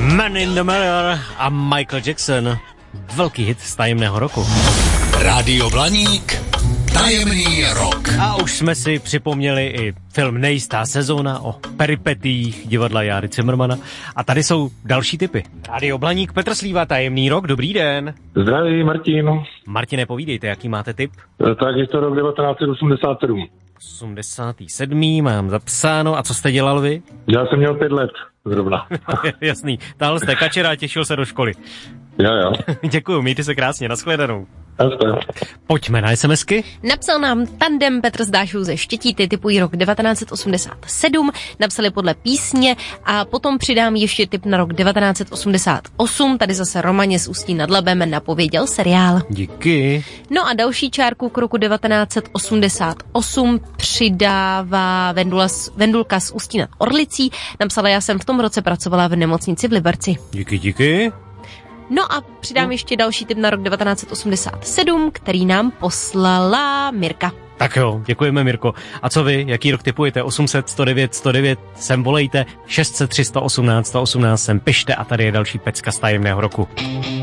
Man in the Mirror a Michael Jackson. Velký hit z tajemného roku. Rádio Blaník, tajemný rok. A už jsme si připomněli i film Nejistá sezóna o peripetiích divadla Járy Cimrmana. A tady jsou další tipy. Rádio Blaník, Petr Slíva, tajemný rok, dobrý den. Zdraví, Martin. Martine, povídejte, jaký máte tip? Tak je to rok 1987. 87. mám zapsáno. A co jste dělal vy? Já jsem měl 5 let zrovna. Jasný, táhl jste kačera a těšil se do školy. Jo. Děkuju, mějte se krásně, nashledanou. Pojďme na SMSky. Napsal nám tandem Petr z Dášou ze Štětíty, typují rok 1987, napsali podle písně a potom přidám ještě tip na rok 1988, tady zase Romaně z Ústí nad Labem napověděl seriál. Díky. No a další čárku k roku 1988 přidává Vendulka z Ústí nad Orlicí, napsala, já jsem v tom roce pracovala v nemocnici v Liberci. Díky. No a přidám ještě další tip na rok 1987, který nám poslala Mirka. Tak jo, děkujeme, Mirko. A co vy, jaký rok tipujete? 800 109 109 sem volejte, 600 318 118 sem pište a tady je další pecka z tajemného roku.